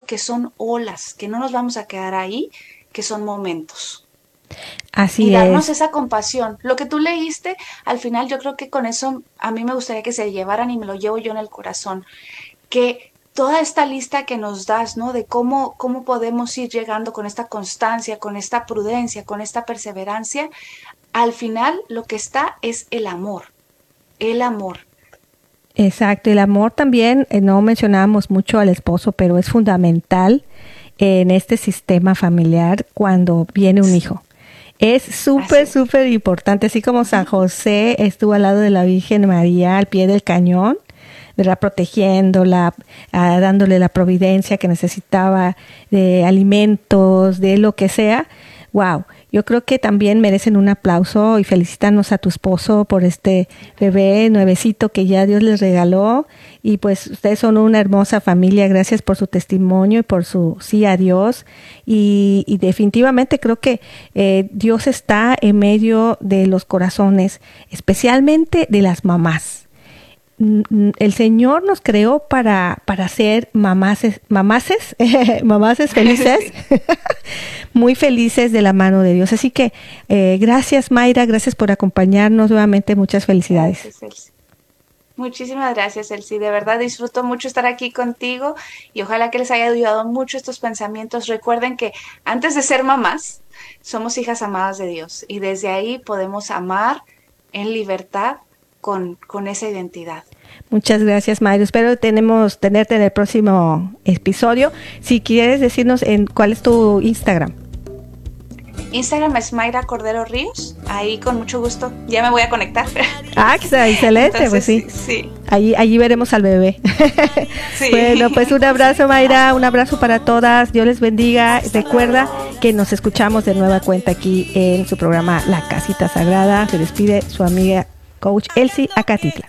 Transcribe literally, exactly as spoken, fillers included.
que son olas, que no nos vamos a quedar ahí, que son momentos. Así Y darnos es. esa compasión. Lo que tú leíste, al final yo creo que con eso a mí me gustaría que se llevaran y me lo llevo yo en el corazón, que toda esta lista que nos das, ¿no? De cómo, cómo podemos ir llegando con esta constancia, con esta prudencia, con esta perseverancia, al final lo que está es el amor, el amor. Exacto, el amor también, eh, no mencionábamos mucho al esposo, pero es fundamental en este sistema familiar cuando viene un hijo. Es Así súper, es. súper importante, así como San José estuvo al lado de la Virgen María al pie del cañón, ¿verdad? Protegiéndola, ah, dándole la providencia que necesitaba de alimentos, de lo que sea. Wow, yo creo que también merecen un aplauso y felicitarnos a tu esposo por este bebé nuevecito que ya Dios les regaló. Y pues ustedes son una hermosa familia. Gracias por su testimonio y por su sí a Dios. Y, y definitivamente creo que eh, Dios está en medio de los corazones, especialmente de las mamás. El Señor nos creó para, para ser mamases, mamases, mamases felices, Sí. muy felices de la mano de Dios. Así que eh, gracias, Mayra, gracias por acompañarnos nuevamente, muchas felicidades. Gracias, Elsie. Muchísimas gracias, Elsie. De verdad disfruto mucho estar aquí contigo y ojalá que les haya ayudado mucho estos pensamientos. Recuerden que antes de ser mamás, somos hijas amadas de Dios y desde ahí podemos amar en libertad con, con esa identidad. Muchas gracias, Mayra. Espero tenemos, tenerte en el próximo episodio. Si quieres decirnos en cuál es tu Instagram. Instagram es Mayra Cordero Ríos. Ahí con mucho gusto. Ya me voy a conectar. Ah, excelente, Entonces, pues sí. sí. Allí, allí veremos al bebé. Sí. Bueno, pues un abrazo, Mayra, un abrazo para todas. Dios les bendiga. Recuerda que nos escuchamos de nueva cuenta aquí en su programa La Casita Sagrada. Se despide su amiga Coach Elsie Acatitla.